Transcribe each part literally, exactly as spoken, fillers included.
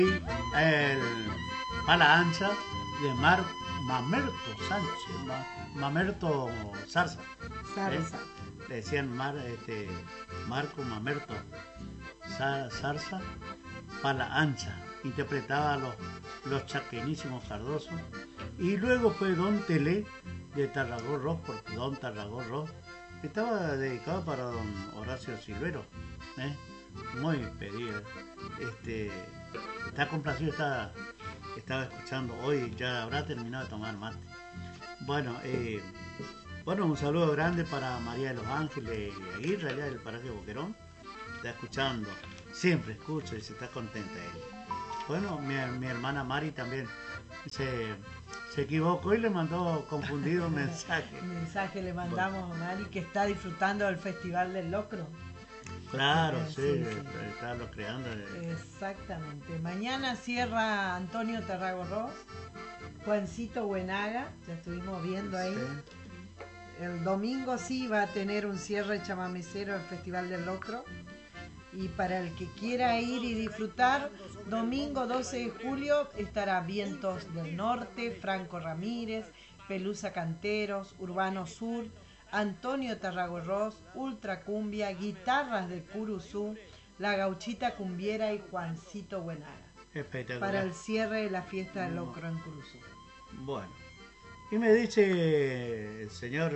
El Pala Ancha de Mar Mamerto Sánchez, Ma- Mamerto Zarza. Zarza. ¿eh? Le decían Mar, este, Marco Mamerto Za- Zarza, Pala Ancha. Interpretaba a los, los chaquenísimos Cardoso. Y luego fue Don Telé de Tarragó Ross, porque Don Tarragó Ross estaba dedicado para Don Horacio Silvero. ¿eh? Muy pedido. Este, está complacido, está, estaba escuchando. Hoy ya habrá terminado de tomar mate. Bueno, eh, bueno, un saludo grande para María de los Ángeles Aguirre, allá del paraje Boquerón. Está escuchando, siempre escucha y se está contenta ella. Bueno, mi, mi hermana Mari también se, se equivocó y le mandó confundido un mensaje. Un mensaje le mandamos bueno. a Mari, que está disfrutando del Festival del Locro. Claro, Eh, sí, sí, sí. está lo creando. Exactamente. Mañana cierra Antonio Tarragorros, Juancito Buenaga, ya estuvimos viendo ahí. Sí. El domingo sí va a tener un cierre chamamecero del Festival del Locro. Y para el que quiera ir y disfrutar, domingo doce de julio estará Vientos del Norte, Franco Ramírez, Pelusa Canteros, Urbano Sur, Antonio Tarragorros, Ultra Cumbia, Guitarras de Curuzú, La Gauchita Cumbiera y Juancito Buenaga. Espectacular. Para el cierre de la fiesta del Locro en Curuzú. Bueno, y me dice el señor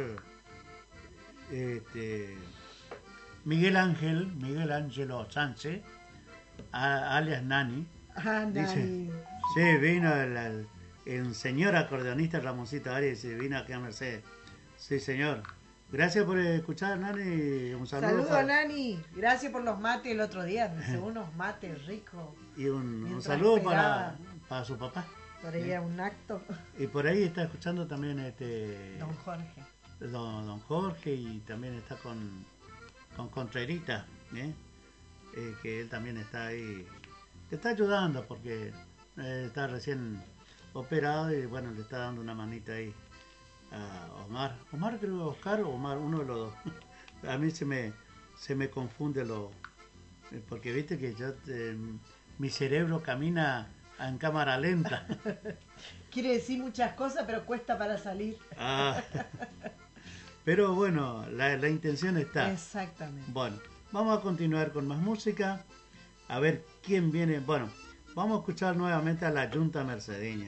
este, Miguel Ángel, Miguel Ángelo Sánchez, a, alias Nani. Ah, dice, Nani. Sí, vino el, el, el señor acordeonista Ramoncito Arias y vino aquí a Mercedes. Sí, señor. Gracias por escuchar, Nani. Un saludo. Saludos, para... Nani. Gracias por los mates el otro día. Me hizo unos mates ricos. Y un, un saludo para, para su papá. Por ahí era un acto. Y por ahí está escuchando también este Don Jorge. Don, don Jorge y también está con, con Contrerita, ¿eh? Eh, que él también está ahí. Le está ayudando porque eh, está recién operado y bueno, le está dando una manita ahí a Omar. Omar creo que Oscar o Omar, uno de los dos. A mí se me, se me confunde lo... Porque viste que yo... Eh, mi cerebro camina en cámara lenta. Quiere decir muchas cosas, pero cuesta para salir. Ah, pero bueno, la, la intención está. Exactamente. Bueno, vamos a continuar con más música. A ver quién viene. Bueno, vamos a escuchar nuevamente a la Yunta Mercedeña.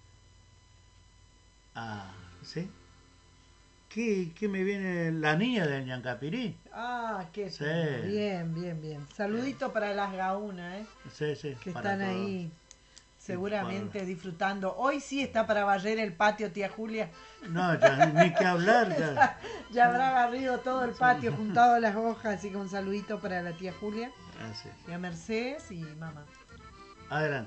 Ah, ¿sí? ¿Qué, qué me viene? La niña del Ñancapirí. Ah, qué sí. Bien, bien, bien. Saludito para las gaunas, ¿eh? Sí, sí. Que están todos. ahí seguramente para... disfrutando. Hoy sí está para barrer el patio, tía Julia. No, ya ni que hablar. Ya, ya, ya habrá barrido todo el patio, juntado las hojas, así que un saludito para la tía Julia. Ah, sí. Y a Mercedes y mamá. Adelante.